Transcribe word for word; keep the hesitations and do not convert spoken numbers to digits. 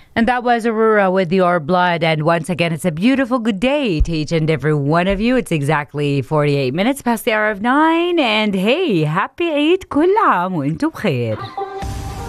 And that was Aurora with Your Blood. And once again, it's a beautiful good day to each and every one of you. It's exactly forty-eight minutes past the hour of nine. And hey, happy Eid كل عام وانتم بخير.